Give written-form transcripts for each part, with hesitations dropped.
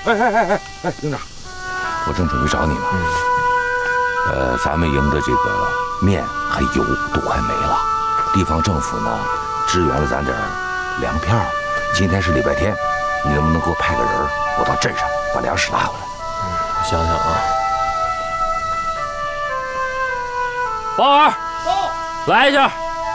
哎，营长，我正准备找你呢。咱们营的这个面还油都快没了，地方政府呢支援了咱点粮票。今天是礼拜天，你能不能给我派个人，我到镇上把粮食拿回来？ 我想想啊。王二，来一下。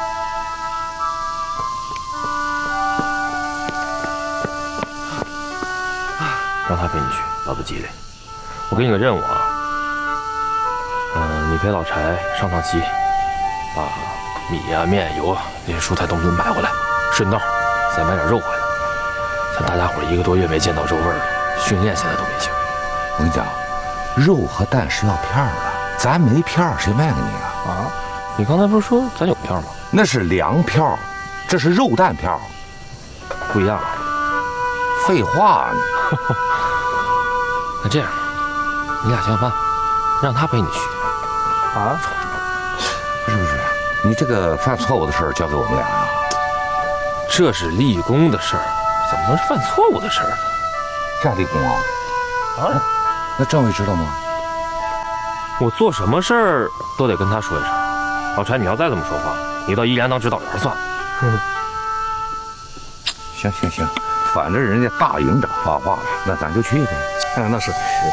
让他陪你去，老子急嘞。我给你个任务啊，你陪老柴上趟集，把米呀、面、油啊这些蔬菜东西买回来，顺道再买点肉回来。咱大家伙1个多月没见到肉味了，训练现在都没劲。 我跟你讲，肉和蛋是要票的，咱没票谁卖给你啊？ 啊，你刚才不是说咱有票吗？ 那是粮票，这是肉蛋票， 不一样。 废话呢。 那这样，你俩想想办法，让他陪你去。啊？ 不是，你这个犯错误的事儿交给我们俩啊。 这是立功的事儿，怎么能是犯错误的事儿呢？ 这立功啊？啊？那政委知道吗？ 我做什么事儿都得跟他说一声。老柴，你要再这么说话，你到伊联当指导员算了。 行，反正人家大营长发话了，那咱就去呗。 那是。